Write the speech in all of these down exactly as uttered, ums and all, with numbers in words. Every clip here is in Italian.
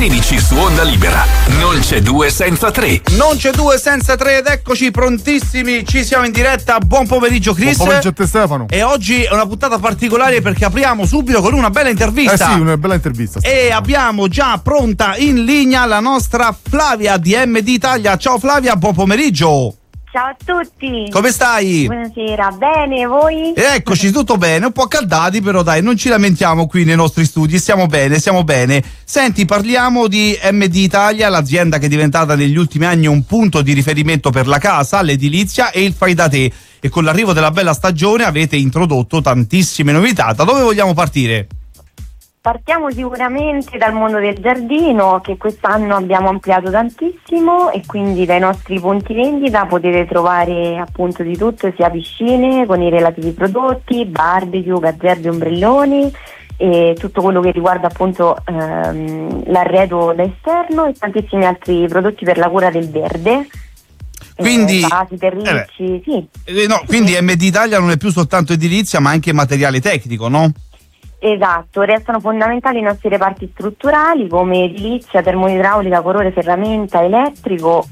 sedici su Onda Libera. Non c'è due senza tre. Non c'è due senza tre ed eccoci prontissimi, ci siamo in diretta. Buon pomeriggio Chris. Buon pomeriggio a te Stefano. E oggi è una puntata particolare perché apriamo subito con una bella intervista. Eh sì, una bella intervista. E abbiamo già pronta in linea la nostra Flavia di M D Italia. Ciao Flavia, buon pomeriggio. Ciao a tutti. Come stai? Buonasera, bene, voi? E eccoci, tutto bene, un po' accaldati però dai, non ci lamentiamo qui nei nostri studi, stiamo bene, stiamo bene. Senti, parliamo di M D Italia, l'azienda che è diventata negli ultimi anni un punto di riferimento per la casa, l'edilizia e il fai da te. E con l'arrivo della bella stagione avete introdotto tantissime novità. Da dove vogliamo partire? Partiamo sicuramente dal mondo del giardino, che quest'anno abbiamo ampliato tantissimo, e quindi dai nostri punti vendita potete trovare appunto di tutto, sia piscine con i relativi prodotti, barbecue, gazebo, ombrelloni e tutto quello che riguarda appunto ehm, l'arredo da esterno e tantissimi altri prodotti per la cura del verde. Quindi, eh, vasi, terricci, eh sì. Eh, no, quindi M D Italia non è più soltanto edilizia ma anche materiale tecnico, no? Esatto, restano fondamentali i nostri reparti strutturali come edilizia, termoidraulica, colore, ferramenta, elettrico,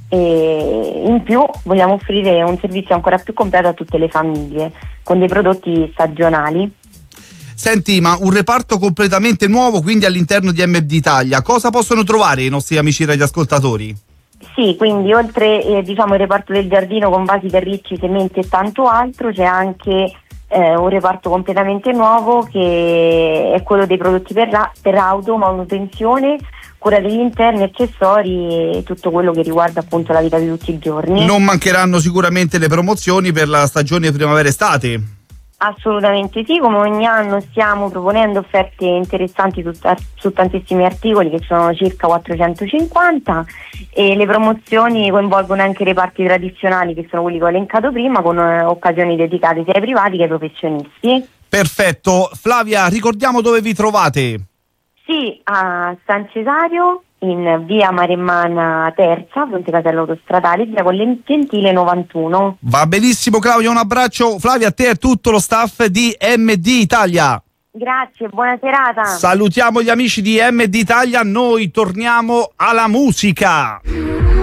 e in più vogliamo offrire un servizio ancora più completo a tutte le famiglie con dei prodotti stagionali. Senti, ma un reparto completamente nuovo quindi all'interno di M D Italia, cosa possono trovare i nostri amici radioascoltatori? Sì, quindi oltre eh, diciamo il reparto del giardino con vasi, terricci, sementi e tanto altro, c'è anche Eh, un reparto completamente nuovo che è quello dei prodotti per, la, per auto, manutenzione, cura degli interni, accessori e tutto quello che riguarda appunto la vita di tutti i giorni. Non mancheranno sicuramente le promozioni per la stagione primavera-estate. Assolutamente sì, come ogni anno stiamo proponendo offerte interessanti su, su tantissimi articoli, che sono circa quattrocentocinquanta, e le promozioni coinvolgono anche i reparti tradizionali, che sono quelli che ho elencato prima, con eh, occasioni dedicate sia ai privati che ai professionisti. Perfetto. Flavia, ricordiamo dove vi trovate. Sì, a San Cesario, in via Maremmana Terza, fronte Casello Autostradale, via Colle Gentile novantuno. Va benissimo Claudia, un abbraccio. Flavia, a te e a tutto lo staff di M D Italia. Grazie, buona serata. Salutiamo gli amici di M D Italia, noi torniamo alla musica.